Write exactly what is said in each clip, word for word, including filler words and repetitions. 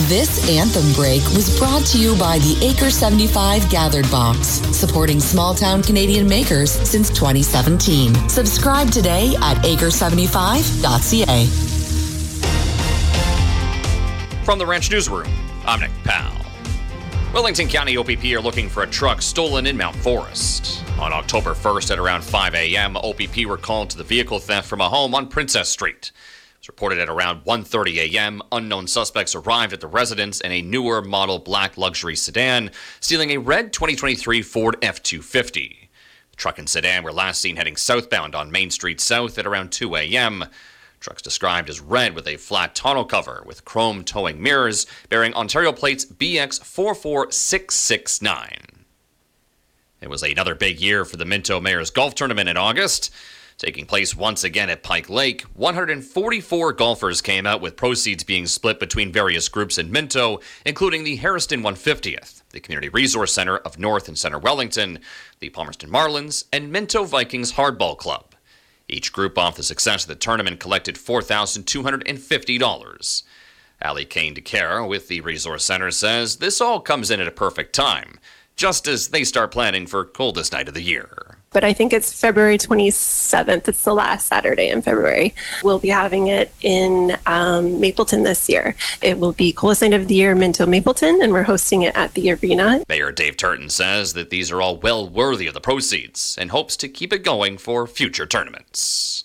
This Anthem break was brought to you by the Acre seventy-five Gathered Box, supporting small-town Canadian makers since twenty seventeen. Subscribe today at acre seventy-five dot c a. From the Ranch Newsroom, I'm Nick Powell. Wellington County O P P are looking for a truck stolen in Mount Forest. On October first at around five a.m., O P P were called to the vehicle theft from a home on Princess Street. It was reported at around one thirty a.m. Unknown suspects arrived at the residence in a newer model black luxury sedan, stealing a red twenty twenty-three Ford F two fifty. The truck and sedan were last seen heading southbound on Main Street South at around two a.m. Truck's described as red with a flat tonneau cover with chrome towing mirrors bearing Ontario plates B X four four six six nine. It was another big year for the Minto Mayor's Golf Tournament in August. Taking place once again at Pike Lake, one hundred forty-four golfers came out with proceeds being split between various groups in Minto, including the Harriston one hundred fiftieth, the Community Resource Centre of North and Centre Wellington, the Palmerston Marlins, and Minto Vikings Hardball Club. Each group off the success of the tournament collected four thousand two hundred fifty dollars. Ali Kane DeCare with the Resource Centre says this all comes in at a perfect time, just as they start planning for coldest night of the year. But I think it's February twenty-seventh. It's the last Saturday in February. We'll be having it in um, Mapleton this year. It will be coolest night of the year, Minto Mapleton, and we're hosting it at the arena. Mayor Dave Turton says that these are all well worthy of the proceeds and hopes to keep it going for future tournaments.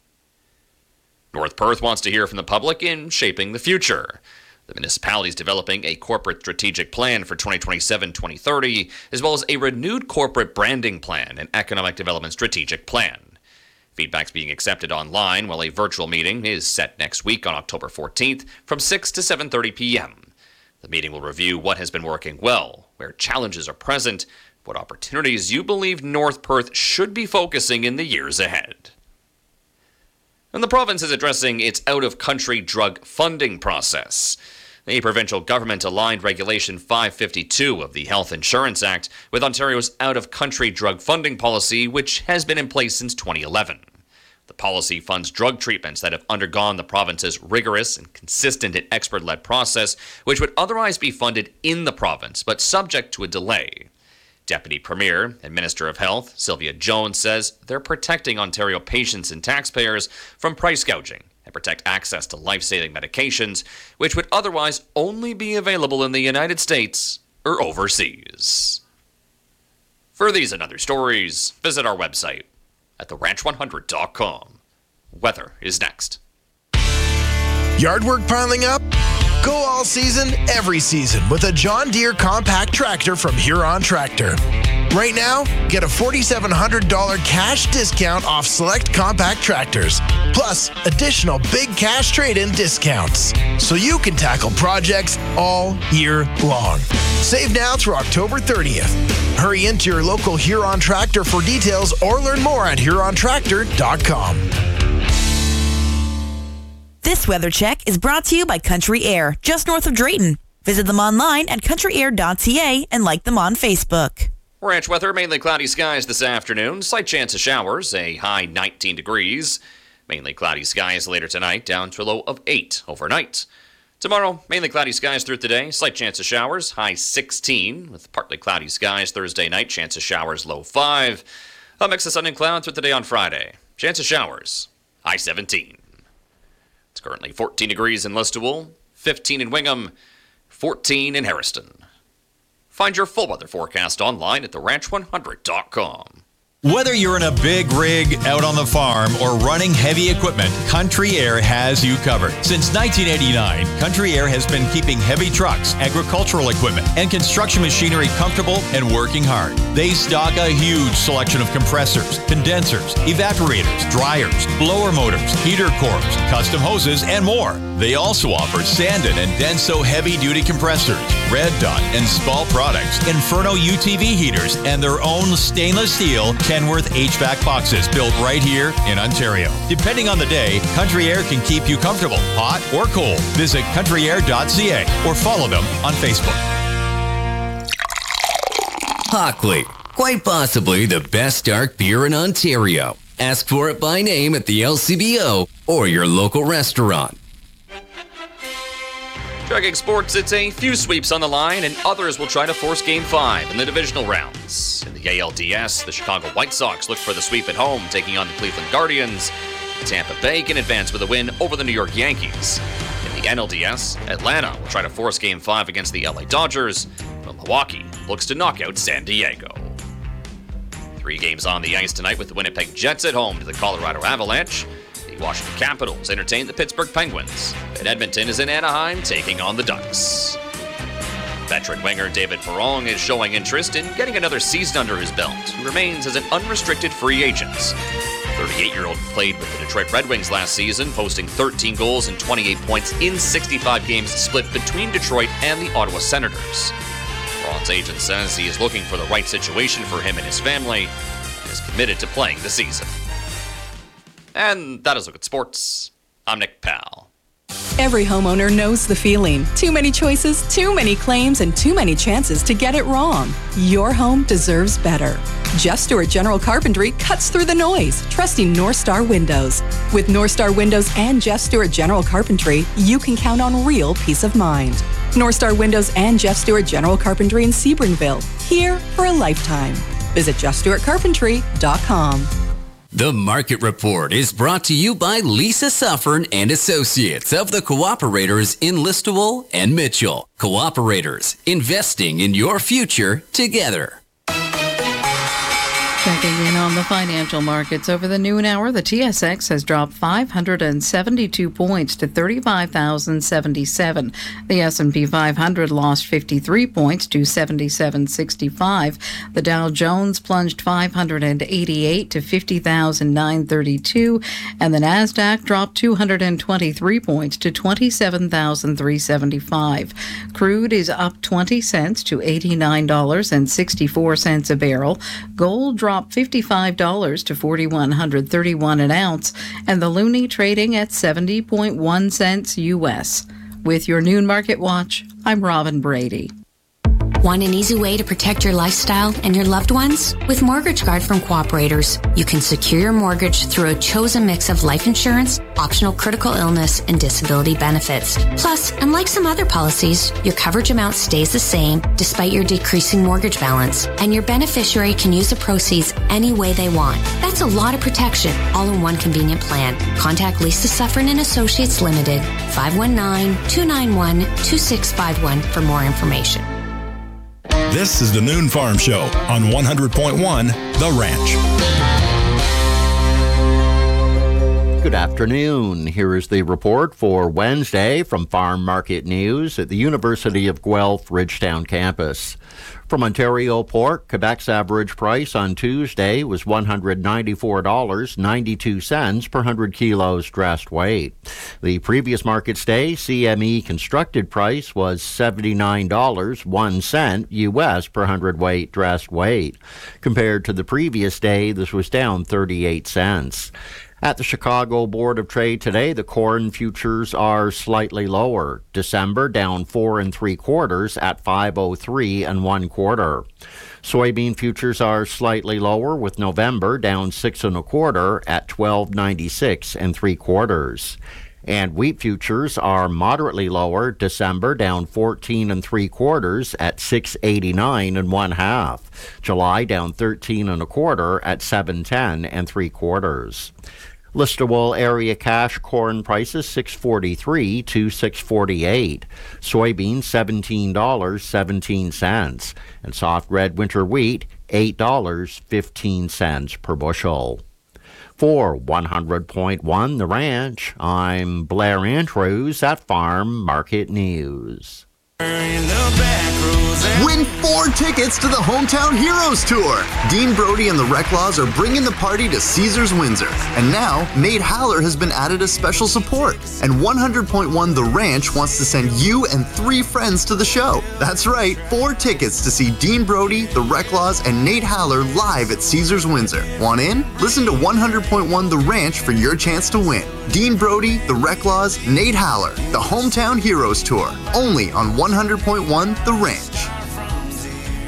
North Perth wants to hear from the public in shaping the future. The municipality is developing a corporate strategic plan for twenty twenty-seven to twenty thirty, as well as a renewed corporate branding plan and economic development strategic plan. Feedback's being accepted online, while a virtual meeting is set next week on October fourteenth from six to seven thirty p.m. The meeting will review what has been working well, where challenges are present, what opportunities you believe North Perth should be focusing in the years ahead. And the province is addressing its out-of-country drug funding process. The provincial government aligned Regulation five fifty-two of the Health Insurance Act with Ontario's out-of-country drug funding policy, which has been in place since twenty eleven. The policy funds drug treatments that have undergone the province's rigorous and consistent and expert-led process, which would otherwise be funded in the province, but subject to a delay. Deputy Premier and Minister of Health, Sylvia Jones, says they're protecting Ontario patients and taxpayers from price gouging and protect access to life-saving medications, which would otherwise only be available in the United States or overseas. For these and other stories, visit our website at the ranch one hundred dot com. Weather is next. Yard work piling up? Go all season, every season with a John Deere compact tractor from Huron Tractor. Right now, get a four thousand seven hundred dollars cash discount off select compact tractors, plus additional big cash trade-in discounts, so you can tackle projects all year long. Save now through October thirtieth. Hurry into your local Huron Tractor for details or learn more at huron tractor dot com. This weather check is brought to you by Country Air, just north of Drayton. Visit them online at country air dot c a and like them on Facebook. Ranch weather, mainly cloudy skies this afternoon. Slight chance of showers, a high nineteen degrees. Mainly cloudy skies later tonight, down to a low of eight overnight. Tomorrow, mainly cloudy skies through today. Slight chance of showers, high sixteen. With partly cloudy skies Thursday night, chance of showers, low five. A mix of sun and clouds through the day on Friday. Chance of showers, high seventeen. It's currently fourteen degrees in Listowel, fifteen in Wingham, fourteen in Harriston. Find your full weather forecast online at the ranch one hundred dot com. Whether you're in a big rig out on the farm or running heavy equipment, Country Air has you covered. Since nineteen eighty-nine, Country Air has been keeping heavy trucks, agricultural equipment, and construction machinery comfortable and working hard. They stock a huge selection of compressors, condensers, evaporators, dryers, blower motors, heater cores, custom hoses, and more. They also offer Sandon and Denso heavy-duty compressors, Red Dot and Spall products, Inferno U T V heaters, and their own stainless steel Kenworth H V A C boxes built right here in Ontario. Depending on the day, Country Air can keep you comfortable, hot or cold. Visit country air dot c a or follow them on Facebook. Hockley, quite possibly the best dark beer in Ontario. Ask for it by name at the L C B O or your local restaurant. Tracking sports, it's a few sweeps on the line, and others will try to force Game five in the divisional rounds. In the A L D S, the Chicago White Sox look for the sweep at home, taking on the Cleveland Guardians. Tampa Bay can advance with a win over the New York Yankees. In the N L D S, Atlanta will try to force Game five against the L A Dodgers, but Milwaukee looks to knock out San Diego. Three games on the ice tonight with the Winnipeg Jets at home to the Colorado Avalanche. The Washington Capitals entertain the Pittsburgh Penguins, and Edmonton is in Anaheim taking on the Ducks. Veteran winger David Perron is showing interest in getting another season under his belt, who remains as an unrestricted free agent. The thirty-eight-year-old played with the Detroit Red Wings last season, posting thirteen goals and twenty-eight points in sixty-five games split between Detroit and the Ottawa Senators. Perron's agent says he is looking for the right situation for him and his family, and is committed to playing the season. And that is Look at Sports. I'm Nick Powell. Every homeowner knows the feeling. Too many choices, too many claims, and too many chances to get it wrong. Your home deserves better. Jeff Stewart General Carpentry cuts through the noise, trusting North Star Windows. With North Star Windows and Jeff Stewart General Carpentry, you can count on real peace of mind. North Star Windows and Jeff Stewart General Carpentry in Sebringville, here for a lifetime. Visit jeff stewart carpentry dot com. The Market Report is brought to you by Lisa Suffern and Associates of the Cooperators in Listowel and Mitchell. Cooperators, investing in your future together. Checking in on the financial markets over the noon hour, the T S X has dropped five hundred seventy-two points to thirty-five thousand seventy-seven. The S and P five hundred lost fifty-three points to seventy-seven sixty-five. The Dow Jones plunged five hundred eighty-eight to fifty thousand nine hundred thirty-two, and the Nasdaq dropped two hundred twenty-three points to twenty-seven thousand three hundred seventy-five. Crude is up twenty cents to eighty-nine dollars and sixty-four cents a barrel. Gold dropped fifty-five dollars to four thousand one hundred thirty-one an ounce, and the loonie trading at seventy point one cents U S. With your Noon Market Watch, I'm Robin Brady. Want an easy way to protect your lifestyle and your loved ones? With Mortgage Guard from Cooperators, you can secure your mortgage through a chosen mix of life insurance, optional critical illness, and disability benefits. Plus, unlike some other policies, your coverage amount stays the same despite your decreasing mortgage balance, and your beneficiary can use the proceeds any way they want. That's a lot of protection, all in one convenient plan. Contact Lisa Suffern and Associates Limited, five one nine, two nine one, two six five one for more information. This is the Noon Farm Show on one hundred point one The Ranch. Good afternoon. Here is the report for Wednesday from Farm Market News at the University of Guelph Ridgetown campus. From Ontario Pork, Quebec's average price on Tuesday was one hundred ninety-four dollars and ninety-two cents per one hundred kilos dressed weight. The previous market day, C M E constructed price was seventy-nine dollars and one cent U S per one hundred weight dressed weight. Compared to the previous day, this was down thirty-eight cents. At the Chicago Board of Trade today, the corn futures are slightly lower. December down four and three quarters at five oh three and one quarter. Soybean futures are slightly lower, with November down six and a quarter at twelve ninety-six and three quarters. And wheat futures are moderately lower. December down fourteen and three quarters at six eighty-nine and one half. July down thirteen and a quarter at seven ten and three quarters. Listowel area cash corn prices six forty-three to six forty-eight. Soybeans seventeen dollars and seventeen cents. And soft red winter wheat eight dollars and fifteen cents per bushel. For one hundred point one The Ranch, I'm Blair Andrews at Farm Market News. Win four tickets to the Hometown Heroes Tour. Dean Brody and the Reclaws are bringing the party to Caesars Windsor. And now, Nate Haller has been added as special support. And one hundred point one The Ranch wants to send you and three friends to the show. That's right, four tickets to see Dean Brody, the Reclaws, and Nate Haller live at Caesars Windsor. Want in? Listen to one hundred point one The Ranch for your chance to win. Dean Brody, the Reclaws, Nate Haller, the Hometown Heroes Tour. Only on one hundred point one The Ranch.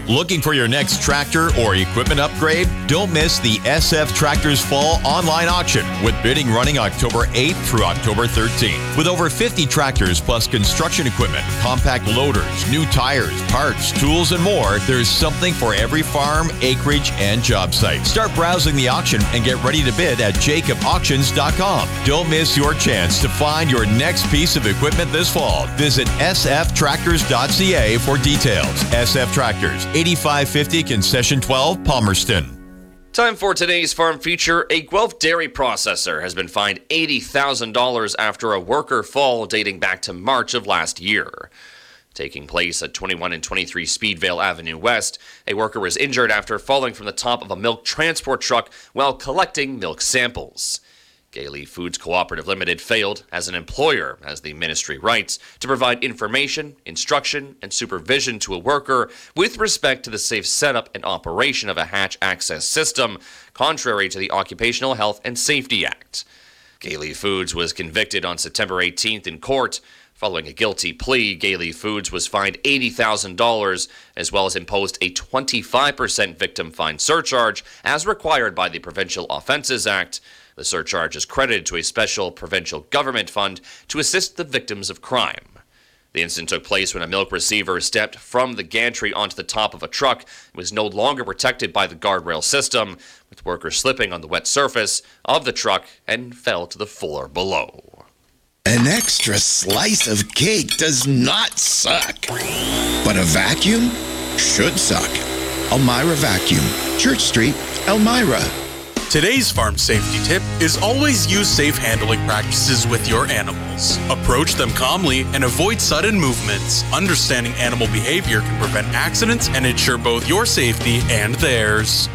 Looking for your next tractor or equipment upgrade? Don't miss the S F Tractors Fall online auction with bidding running October eighth through October thirteenth. With over fifty tractors plus construction equipment, compact loaders, new tires, parts, tools, and more, there's something for every farm, acreage, and job site. Start browsing the auction and get ready to bid at jacob auctions dot com. Don't miss your chance to find your next piece of equipment this fall. Visit s f tractors dot c a for details. S F Tractors, eighty-five fifty Concession twelve, Palmerston. Time for today's farm feature. A Guelph dairy processor has been fined eighty thousand dollars after a worker fall dating back to March of last year. Taking place at twenty-one and twenty-three Speedvale Avenue West, a worker was injured after falling from the top of a milk transport truck while collecting milk samples. Gailey Foods Cooperative Limited failed as an employer, as the ministry writes, to provide information, instruction, and supervision to a worker with respect to the safe setup and operation of a hatch access system, contrary to the Occupational Health and Safety Act. Gailey Foods was convicted on September eighteenth in court. Following a guilty plea, Gailey Foods was fined eighty thousand dollars, as well as imposed a twenty-five percent victim fine surcharge, as required by the Provincial Offences Act. The surcharge is credited to a special provincial government fund to assist the victims of crime. The incident took place when a milk receiver stepped from the gantry onto the top of a truck and was no longer protected by the guardrail system, with workers slipping on the wet surface of the truck and fell to the floor below. An extra slice of cake does not suck, but a vacuum should suck. Elmira Vacuum, Church Street, Elmira. Today's farm safety tip is always use safe handling practices with your animals. Approach them calmly and avoid sudden movements. Understanding animal behavior can prevent accidents and ensure both your safety and theirs.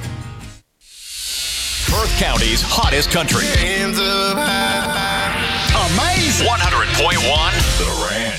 Perth County's hottest country. Amazing! one hundred point one The Ram.